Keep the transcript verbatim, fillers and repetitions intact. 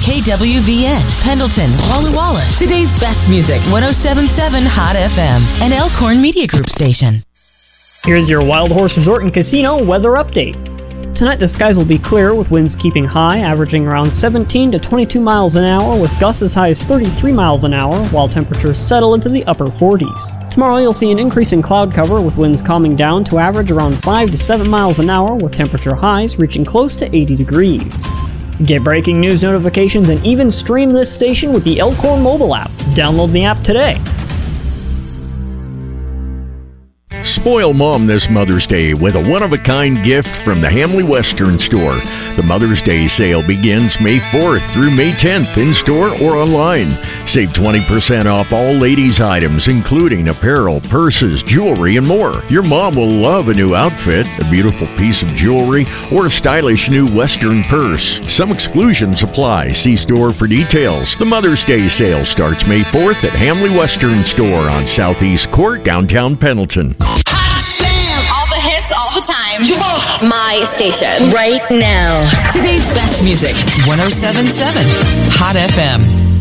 K W V N, Pendleton, Walla Walla. Today's best music, one oh seven point seven Hot F M, an Elkhorn Media Group station. Here's your Wild Horse Resort and Casino weather update. Tonight the skies will be clear with winds keeping high, averaging around seventeen to twenty-two miles an hour with gusts as high as thirty-three miles an hour, while temperatures settle into the upper forties. Tomorrow you'll see an increase in cloud cover with winds calming down to average around five to seven miles an hour with temperature highs reaching close to eighty degrees. Get breaking news notifications and even stream this station with the Elkhorn mobile app. Download the app today. Spoil Mom this Mother's Day with a one-of-a-kind gift from the Hamley Western Store. The Mother's Day sale begins May fourth through May tenth in-store or online. Save twenty percent off all ladies' items, including apparel, purses, jewelry, and more. Your mom will love a new outfit, a beautiful piece of jewelry, or a stylish new Western purse. Some exclusions apply. See store for details. The Mother's Day sale starts May fourth at Hamley Western Store on Southeast Court, downtown Pendleton. All the time. You want my station Right now. Today's best music, one oh seven point seven Hot F M.